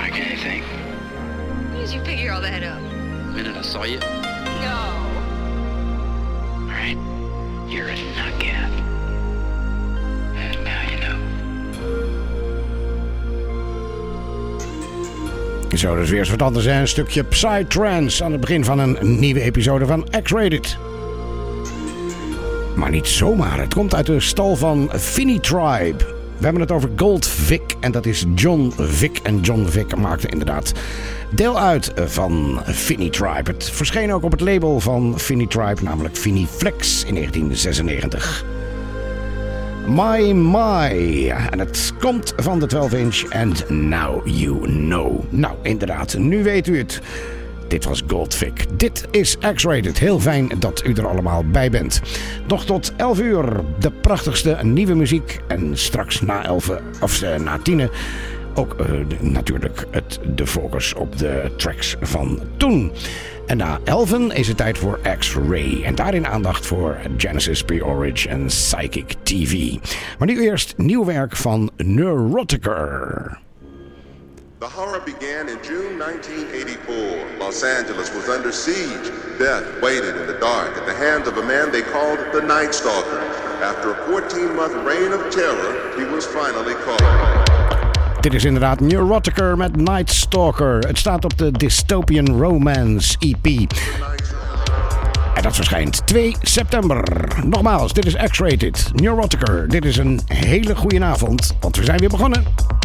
like anything. When did you figure all that up? The minute I saw you. No. All right. You're a knockout. And now you know. Zo, dus weer eens wat anders, hè? Een stukje Psytrance aan het begin van een nieuwe episode van X-Rated. Maar niet zomaar, het komt uit de stal van Finny Tribe. We hebben het over Gold Vic en dat is John Vic. En John Vic maakte inderdaad deel uit van Finny Tribe. Het verscheen ook op het label van Finny Tribe, namelijk Finny Flex in 1996. My My. En het komt van de 12-inch and Now You Know. Nou, inderdaad, nu weet u het. Dit was Gold Vic. Dit is X-Rated. Heel fijn dat u er allemaal bij bent. Nog tot 11 uur de prachtigste nieuwe muziek. En straks na 10 ook natuurlijk de focus op de tracks van toen. En na 11 is het tijd voor X-Ray. En daarin aandacht voor Genesis P-Origin en Psychic TV. Maar nu eerst nieuw werk van Neurotiker. The horror began in June 1984. Los Angeles was under siege. Death waited in the dark at the hands of a man they called the Night Stalker. After a 14-month reign of terror, he was finally caught. Dit is inderdaad Neurotiker met Night Stalker. Het staat op de Dystopian Romance EP. En dat verschijnt 2 september. Nogmaals, dit is X-Rated. Neurotiker, dit is een hele goede avond, want we zijn weer begonnen.